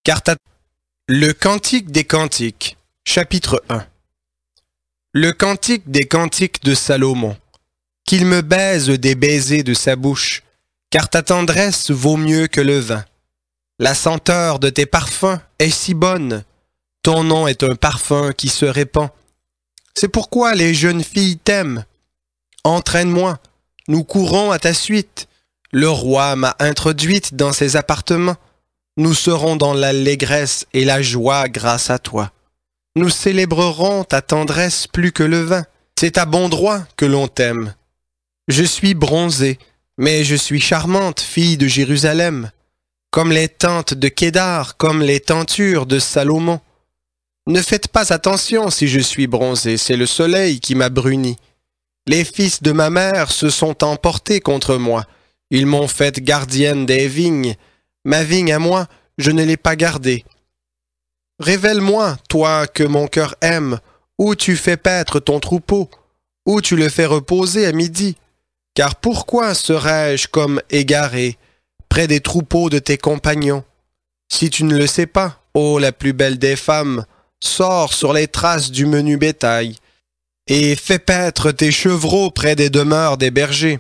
car ta... Le Cantique des Cantiques, chapitre 1. Le Cantique des Cantiques de Salomon. Qu'il me baise des baisers de sa bouche, car ta tendresse vaut mieux que le vin. La senteur de tes parfums est si bonne, ton nom est un parfum qui se répand. C'est pourquoi les jeunes filles t'aiment. Entraîne-moi, nous courons à ta suite. Le roi m'a introduite dans ses appartements. Nous serons dans l'allégresse et la joie grâce à toi. Nous célébrerons ta tendresse plus que le vin. C'est à bon droit que l'on t'aime. Je suis bronzée, mais je suis charmante, fille de Jérusalem, comme les tentes de Kédar, comme les tentures de Salomon. Ne faites pas attention si je suis bronzée, c'est le soleil qui m'a bruni. Les fils de ma mère se sont emportés contre moi. Ils m'ont faite gardienne des vignes. Ma vigne à moi, je ne l'ai pas gardée. Révèle-moi, toi que mon cœur aime, où tu fais paître ton troupeau, où tu le fais reposer à midi. Car pourquoi serais-je comme égaré, près des troupeaux de tes compagnons? Si tu ne le sais pas, ô la plus belle des femmes, sors sur les traces du menu bétail, et fais paître tes chevreaux près des demeures des bergers.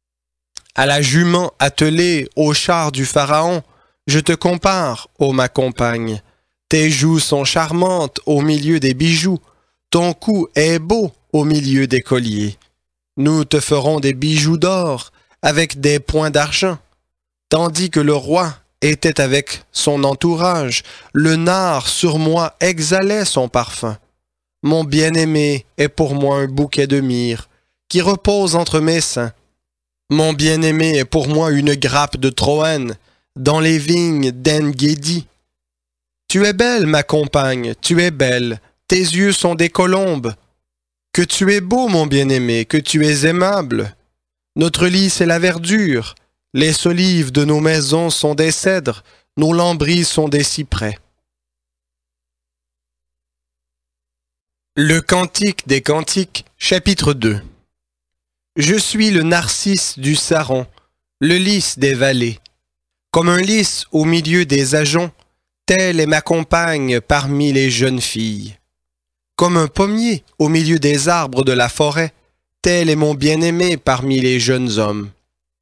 À la jument attelée au char du Pharaon, je te compare, ô ma compagne. Tes joues sont charmantes au milieu des bijoux, ton cou est beau au milieu des colliers. Nous te ferons des bijoux d'or avec des points d'argent. Tandis que le roi était avec son entourage, le nard sur moi exhalait son parfum. Mon bien-aimé est pour moi un bouquet de myrrhe qui repose entre mes seins. Mon bien-aimé est pour moi une grappe de Troène dans les vignes d'En-Guédi. Tu es belle, ma compagne, tu es belle, tes yeux sont des colombes. Que tu es beau, mon bien-aimé, que tu es aimable. Notre lit, c'est la verdure. Les solives de nos maisons sont des cèdres, nos lambris sont des cyprès. Le Cantique des Cantiques, chapitre 2. Je suis le narcisse du Saron, le lys des vallées. Comme un lys au milieu des ajoncs, telle est ma compagne parmi les jeunes filles. Comme un pommier au milieu des arbres de la forêt, tel est mon bien-aimé parmi les jeunes hommes.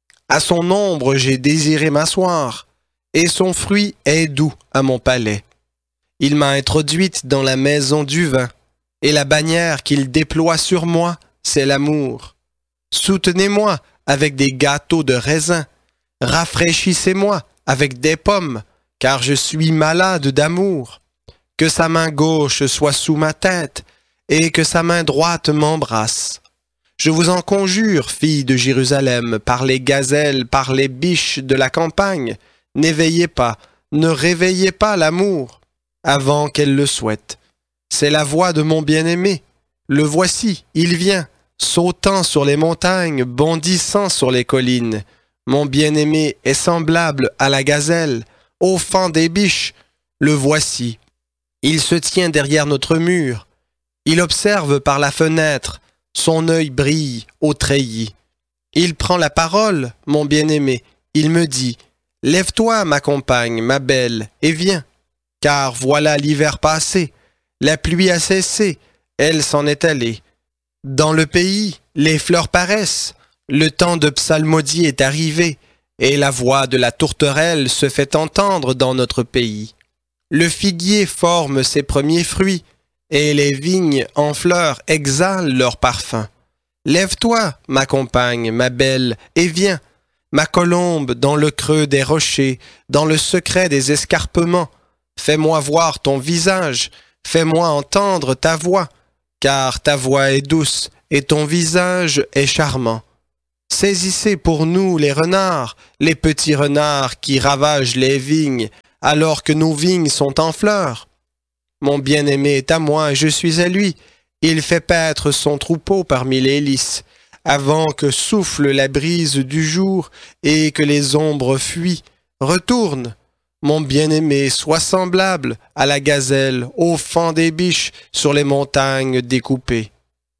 À son ombre j'ai désiré m'asseoir, et son fruit est doux à mon palais. Il m'a introduite dans la maison du vin, et la bannière qu'il déploie sur moi, c'est l'amour. Soutenez-moi avec des gâteaux de raisin, rafraîchissez-moi avec des pommes, car je suis malade d'amour. Que sa main gauche soit sous ma tête, et que sa main droite m'embrasse. Je vous en conjure, filles de Jérusalem, par les gazelles, par les biches de la campagne, n'éveillez pas, ne réveillez pas l'amour, avant qu'elle le souhaite. C'est la voix de mon bien-aimé. Le voici, il vient, sautant sur les montagnes, bondissant sur les collines. Mon bien-aimé est semblable à la gazelle, au fan des biches. Le voici. Il se tient derrière notre mur. Il observe par la fenêtre. Son œil brille au treillis. Il prend la parole, mon bien-aimé. Il me dit, « Lève-toi, ma compagne, ma belle, et viens. Car voilà l'hiver passé. La pluie a cessé. Elle s'en est allée. Dans le pays, les fleurs paraissent. Le temps de psalmodie est arrivé. Et la voix de la tourterelle se fait entendre dans notre pays. Le figuier forme ses premiers fruits, et les vignes en fleurs exhalent leur parfum. Lève-toi, ma compagne, ma belle, et viens, ma colombe dans le creux des rochers, dans le secret des escarpements. Fais-moi voir ton visage, fais-moi entendre ta voix, car ta voix est douce et ton visage est charmant. Saisissez pour nous les renards, les petits renards qui ravagent les vignes, alors que nos vignes sont en fleurs. Mon bien-aimé est à moi et je suis à lui. Il fait paître son troupeau parmi les lys, avant que souffle la brise du jour et que les ombres fuient. Retourne, mon bien-aimé, sois semblable à la gazelle, au fan des biches sur les montagnes découpées.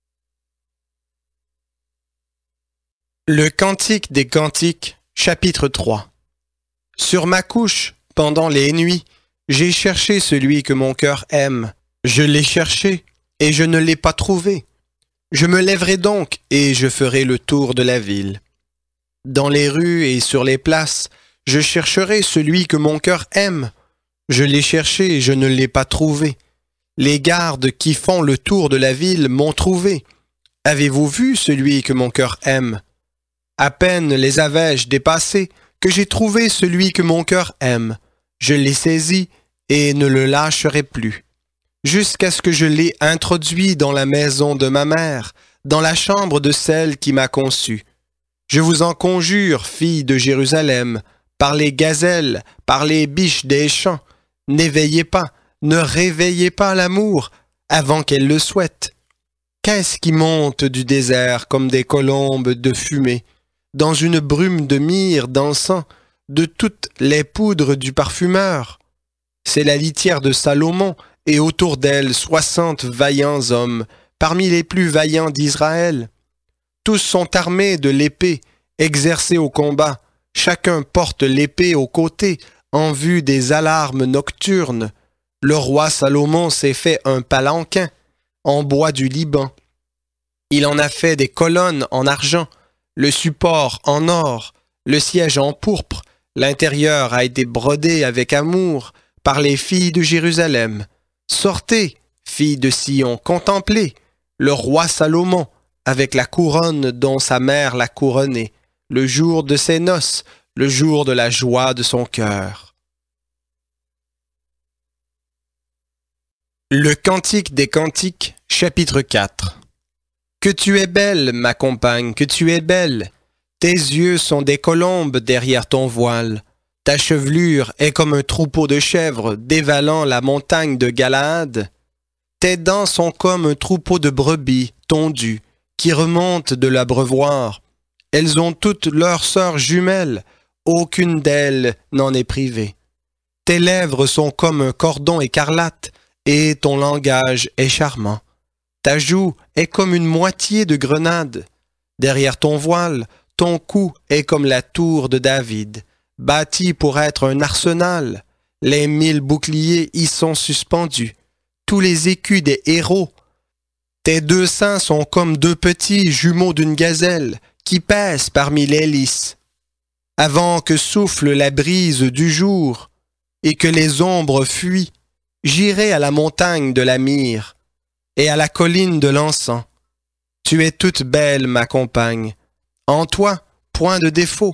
Le Cantique des Cantiques, chapitre 3. Sur ma couche, pendant les nuits, J'ai cherché celui que mon cœur aime. Je l'ai cherché, et je ne l'ai pas trouvé. Je me lèverai donc, et je ferai le tour de la ville. Dans les rues et sur les places, je chercherai celui que mon cœur aime. Je l'ai cherché et je ne l'ai pas trouvé. Les gardes qui font le tour de la ville m'ont trouvé. Avez-vous vu celui que mon cœur aime? À peine les avais-je dépassés que j'ai trouvé celui que mon cœur aime. Je l'ai saisi et ne le lâcherai plus, jusqu'à ce que je l'ai introduit dans la maison de ma mère, dans la chambre de celle qui m'a conçu. Je vous en conjure, filles de Jérusalem, par les gazelles, par les biches des champs, n'éveillez pas, ne réveillez pas l'amour avant qu'elle le souhaite. Qu'est-ce qui monte du désert comme des colombes de fumée, dans une brume de myrrhe d'encens, de toutes les poudres du parfumeur? C'est la litière de Salomon, et autour d'elle 60 vaillants hommes, parmi les plus vaillants d'Israël. Tous sont armés de l'épée, exercés au combat. Chacun porte l'épée au côté, en vue des alarmes nocturnes. Le roi Salomon s'est fait un palanquin, en bois du Liban. Il en a fait des colonnes en argent, le support en or, le siège en pourpre. L'intérieur a été brodé avec amour par les filles de Jérusalem. Sortez, filles de Sion, contemplez le roi Salomon avec la couronne dont sa mère l'a couronné, le jour de ses noces, le jour de la joie de son cœur. Le Cantique des Cantiques, chapitre 4. Que tu es belle, ma compagne, que tu es belle. Tes yeux sont des colombes derrière ton voile. Ta chevelure est comme un troupeau de chèvres dévalant la montagne de Galaad. Tes dents sont comme un troupeau de brebis tondues qui remontent de l'abreuvoir. Elles ont toutes leurs sœurs jumelles, aucune d'elles n'en est privée. Tes lèvres sont comme un cordon écarlate et ton langage est charmant. Ta joue est comme une moitié de grenade. Derrière ton voile, ton cou est comme la tour de David, bâtie pour être un arsenal. Les 1000 boucliers y sont suspendus, tous les écus des héros. Tes 2 seins sont comme 2 petits jumeaux d'une gazelle qui pèsent parmi les lys. Avant que souffle la brise du jour et que les ombres fuient, j'irai à la montagne de la myrrhe et à la colline de l'encens. Tu es toute belle, ma compagne. En toi, point de défaut.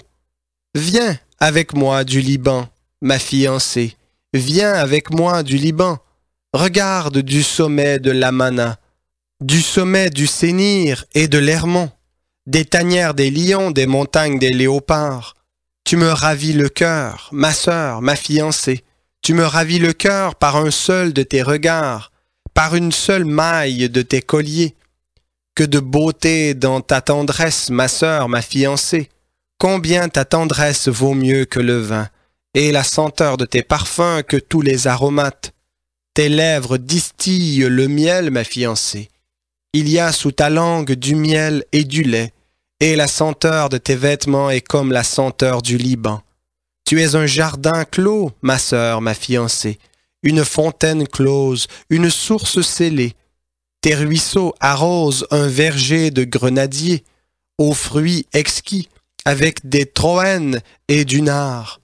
Viens avec moi du Liban, ma fiancée. Viens avec moi du Liban. Regarde du sommet de l'Amana, du sommet du Sénir et de l'Hermon, des tanières des lions, des montagnes des léopards. Tu me ravis le cœur, ma sœur, ma fiancée. Tu me ravis le cœur par un seul de tes regards, par une seule maille de tes colliers. Que de beauté dans ta tendresse, ma sœur, ma fiancée. Combien ta tendresse vaut mieux que le vin, et la senteur de tes parfums que tous les aromates. Tes lèvres distillent le miel, ma fiancée. Il y a sous ta langue du miel et du lait, et la senteur de tes vêtements est comme la senteur du Liban. Tu es un jardin clos, ma sœur, ma fiancée, une fontaine close, une source scellée. Tes ruisseaux arrosent un verger de grenadiers, aux fruits exquis, avec des troènes et du nard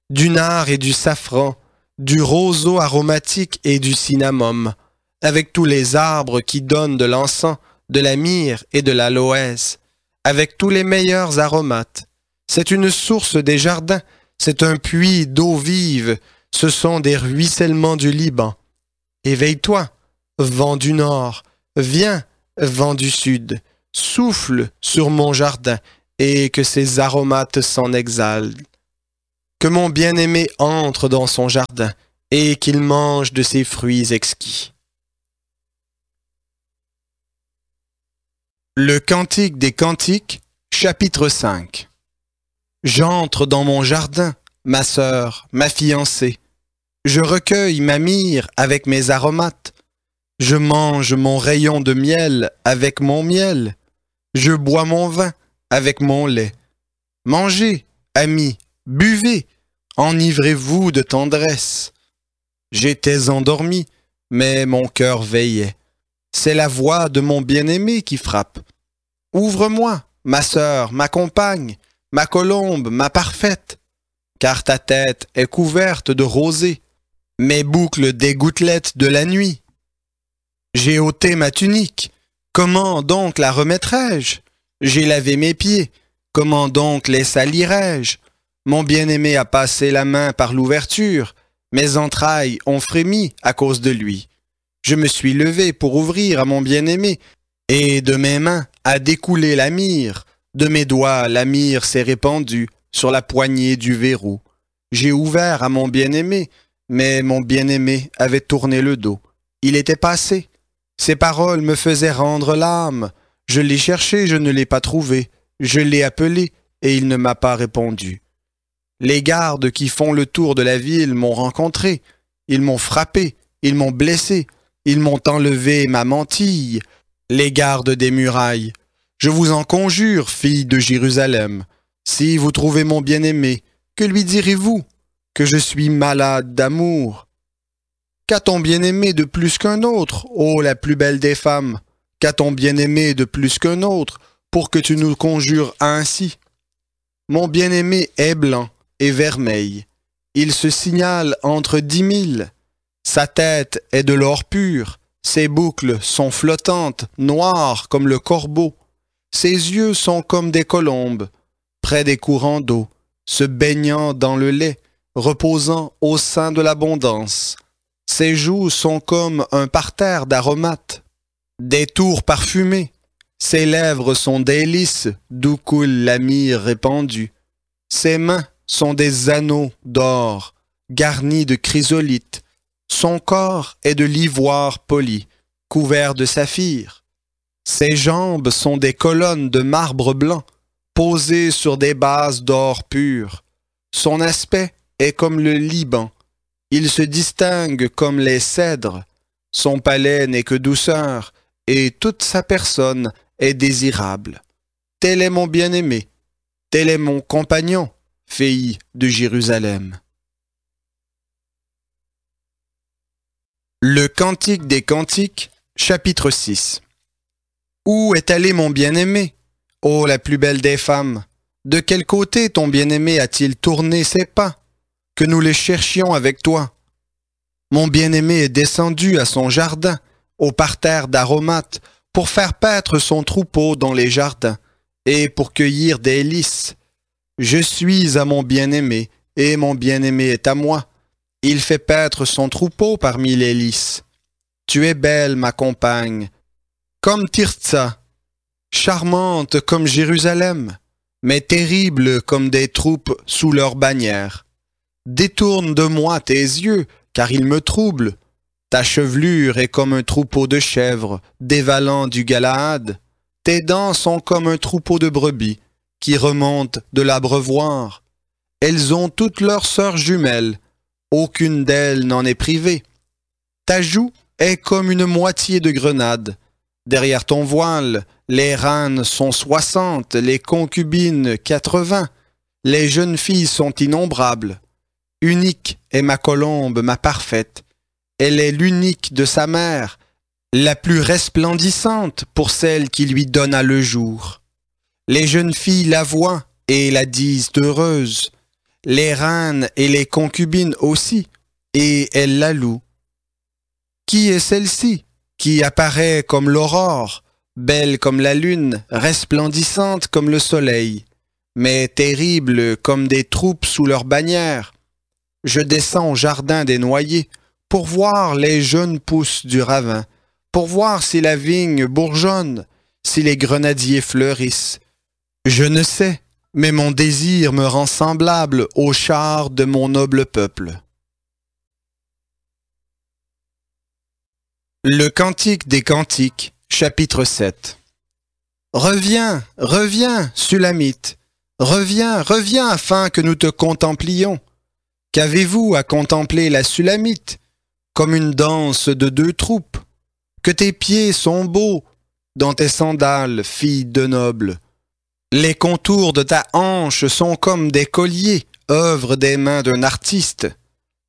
et du safran, du roseau aromatique et du cinnamome, avec tous les arbres qui donnent de l'encens, de la myrrhe et de l'aloès, avec tous les meilleurs aromates. C'est une source des jardins, c'est un puits d'eau vive, ce sont des ruissellements du Liban. Éveille-toi, vent du nord, viens, vent du sud, souffle sur mon jardin, et que ses aromates s'en exhalent. Que mon bien-aimé entre dans son jardin, et qu'il mange de ses fruits exquis. Le Cantique des Cantiques, chapitre 5. J'entre dans mon jardin, ma sœur, ma fiancée. Je recueille ma myrrhe avec mes aromates. Je mange mon rayon de miel avec mon miel. Je bois mon vin avec mon lait. Mangez, amis, buvez, enivrez-vous de tendresse. J'étais endormi, mais mon cœur veillait. C'est la voix de mon bien-aimé qui frappe. Ouvre-moi, ma sœur, ma compagne, ma colombe, ma parfaite, car ta tête est couverte de rosée, mes boucles des gouttelettes de la nuit. J'ai ôté ma tunique, comment donc la remettrai-je? J'ai lavé mes pieds, comment donc les salirai-je? Mon bien-aimé a passé la main par l'ouverture, mes entrailles ont frémi à cause de lui. Je me suis levé pour ouvrir à mon bien-aimé, et de mes mains a découlé la myrrhe, de mes doigts la myrrhe s'est répandue sur la poignée du verrou. J'ai ouvert à mon bien-aimé, mais mon bien-aimé avait tourné le dos. Il était passé. Ses paroles me faisaient rendre l'âme. Je l'ai cherché, je ne l'ai pas trouvé. Je l'ai appelé, et il ne m'a pas répondu. Les gardes qui font le tour de la ville m'ont rencontré. Ils m'ont frappé, ils m'ont blessé, ils m'ont enlevé ma mantille. Les gardes des murailles. Je vous en conjure, filles de Jérusalem, si vous trouvez mon bien-aimé, que lui direz-vous? Que je suis malade d'amour. Qu'a ton bien-aimé de plus qu'un autre, ô la plus belle des femmes? Qu'a ton bien-aimé de plus qu'un autre, pour que tu nous conjures ainsi? Mon bien-aimé est blanc et vermeil. Il se signale entre 10 000. Sa tête est de l'or pur. Ses boucles sont flottantes, noires comme le corbeau. Ses yeux sont comme des colombes, près des courants d'eau, se baignant dans le lait, reposant au sein de l'abondance. Ses joues sont comme un parterre d'aromates, des tours parfumées. Ses lèvres sont des lys d'où coule la myrrhe répandue. Ses mains sont des anneaux d'or, garnis de chrysolites. Son corps est de l'ivoire poli, couvert de saphir. Ses jambes sont des colonnes de marbre blanc, posées sur des bases d'or pur. Son aspect est comme le Liban. Il se distingue comme les cèdres. Son palais n'est que douceur, et toute sa personne est désirable. Tel est mon bien-aimé, tel est mon compagnon, fille de Jérusalem. Le Cantique des Cantiques, chapitre 6. Où est allé mon bien-aimé? Ô la plus belle des femmes! De quel côté ton bien-aimé a-t-il tourné ses pas? Que nous les cherchions avec toi. Mon bien-aimé est descendu à son jardin, au parterre d'aromates, pour faire paître son troupeau dans les jardins, et pour cueillir des lys. Je suis à mon bien-aimé, et mon bien-aimé est à moi. Il fait paître son troupeau parmi les lys. Tu es belle, ma compagne, comme Tirtsa, charmante comme Jérusalem, mais terrible comme des troupes sous leur bannière. Détourne de moi tes yeux, car ils me troublent. Ta chevelure est comme un troupeau de chèvres, dévalant du Galaad. Tes dents sont comme un troupeau de brebis, qui remontent de l'abreuvoir. Elles ont toutes leurs sœurs jumelles, aucune d'elles n'en est privée. Ta joue est comme une moitié de grenade. Derrière ton voile, les reines sont 60, les concubines 80. Les jeunes filles sont innombrables. Unique est ma colombe, ma parfaite. Elle est l'unique de sa mère, la plus resplendissante pour celle qui lui donna le jour. Les jeunes filles la voient et la disent heureuse. Les reines et les concubines aussi, et elles la louent. Qui est celle-ci, qui apparaît comme l'aurore, belle comme la lune, resplendissante comme le soleil, mais terrible comme des troupes sous leur bannière? Je descends au jardin des noyers pour voir les jeunes pousses du ravin, pour voir si la vigne bourgeonne, si les grenadiers fleurissent. Je ne sais, mais mon désir me rend semblable aux chars de mon noble peuple. Le Cantique des Cantiques, chapitre 7. Reviens, reviens, Sulamite, reviens, reviens afin que nous te contemplions. Qu'avez-vous à contempler la Sulamite, comme une danse de 2 troupes? Que tes pieds sont beaux dans tes sandales, fille de noble. Les contours de ta hanche sont comme des colliers, œuvre des mains d'un artiste.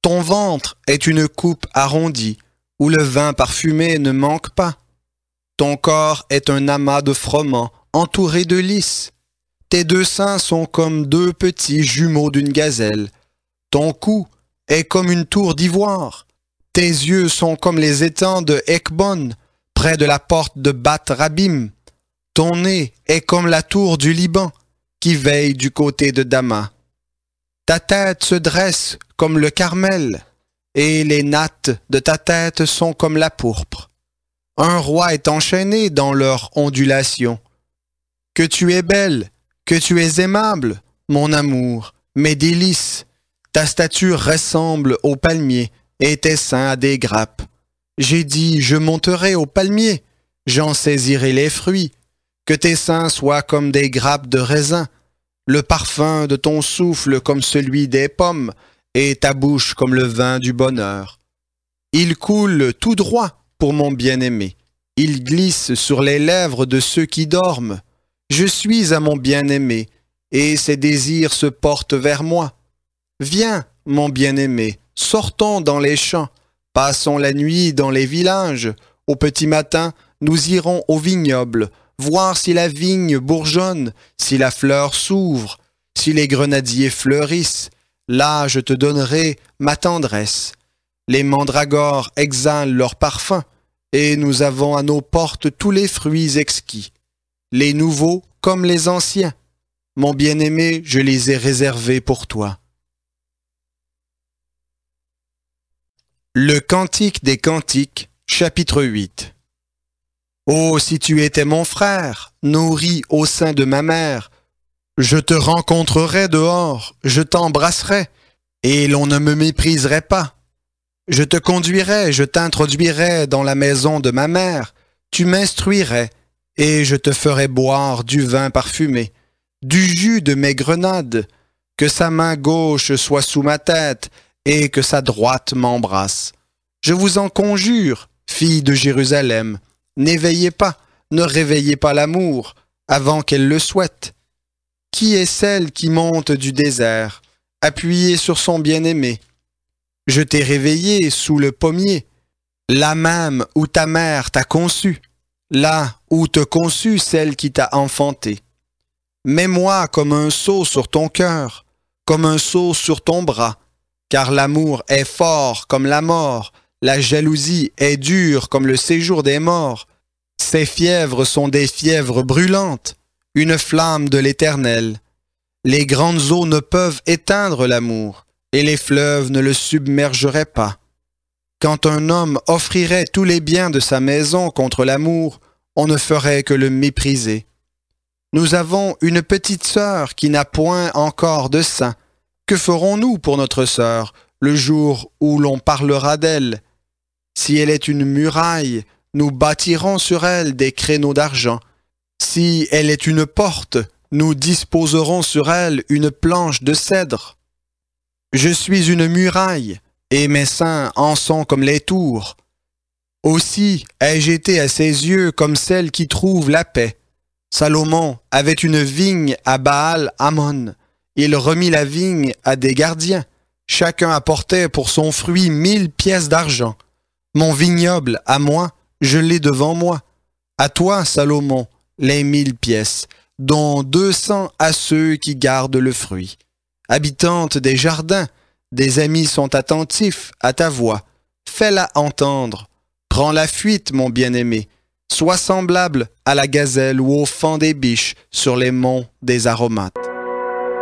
Ton ventre est une coupe arrondie, où le vin parfumé ne manque pas. Ton corps est un amas de froment entouré de lys. Tes deux seins sont comme deux petits jumeaux d'une gazelle. Ton cou est comme une tour d'ivoire. Tes yeux sont comme les étangs de Ekbon, près de la porte de Bat Rabim. Ton nez est comme la tour du Liban, qui veille du côté de Damas. Ta tête se dresse comme le Carmel, et les nattes de ta tête sont comme la pourpre. Un roi est enchaîné dans leur ondulation. Que tu es belle, que tu es aimable, mon amour, mes délices. Ta stature ressemble au palmier, et tes seins à des grappes. J'ai dit, je monterai au palmier, j'en saisirai les fruits. Que tes seins soient comme des grappes de raisin, le parfum de ton souffle comme celui des pommes, et ta bouche comme le vin du bonheur. Il coule tout droit pour mon bien-aimé. Il glisse sur les lèvres de ceux qui dorment. Je suis à mon bien-aimé, et ses désirs se portent vers moi. Viens, mon bien-aimé, sortons dans les champs, passons la nuit dans les villages. Au petit matin, nous irons au vignoble, voir si la vigne bourgeonne, si la fleur s'ouvre, si les grenadiers fleurissent. Là, je te donnerai ma tendresse. Les mandragores exhalent leur parfum, et nous avons à nos portes tous les fruits exquis, les nouveaux comme les anciens. Mon bien-aimé, je les ai réservés pour toi. Le Cantique des Cantiques, chapitre 8. Oh, si tu étais mon frère, nourri au sein de ma mère, je te rencontrerais dehors, je t'embrasserais, et l'on ne me mépriserait pas. Je te conduirais, je t'introduirais dans la maison de ma mère, tu m'instruirais, et je te ferais boire du vin parfumé, du jus de mes grenades, que sa main gauche soit sous ma tête, et que sa droite m'embrasse. Je vous en conjure, filles de Jérusalem, n'éveillez pas, ne réveillez pas l'amour, avant qu'elle le souhaite. Qui est celle qui monte du désert, appuyée sur son bien-aimé? Je t'ai réveillé sous le pommier, là même où ta mère t'a conçu, là où te conçut celle qui t'a enfanté. Mets-moi comme un sceau sur ton cœur, comme un sceau sur ton bras, car l'amour est fort comme la mort, la jalousie est dure comme le séjour des morts. Ces fièvres sont des fièvres brûlantes, une flamme de l'Éternel. Les grandes eaux ne peuvent éteindre l'amour, et les fleuves ne le submergeraient pas. Quand un homme offrirait tous les biens de sa maison contre l'amour, on ne ferait que le mépriser. Nous avons une petite sœur qui n'a point encore de sein. Que ferons-nous pour notre sœur le jour où l'on parlera d'elle? Si elle est une muraille, nous bâtirons sur elle des créneaux d'argent. Si elle est une porte, nous disposerons sur elle une planche de cèdre. Je suis une muraille, et mes seins en sont comme les tours. Aussi ai-je été à ses yeux comme celle qui trouve la paix. Salomon avait une vigne à Baal-Hamon. Il remit la vigne à des gardiens. Chacun apportait pour son fruit 1000 pièces d'argent. Mon vignoble, à moi, je l'ai devant moi. À toi, Salomon, les 1000 pièces, dont 200 à ceux qui gardent le fruit. Habitante des jardins, des amis sont attentifs à ta voix. Fais-la entendre. Prends la fuite, mon bien-aimé. Sois semblable à la gazelle ou au faon des biches sur les monts des aromates.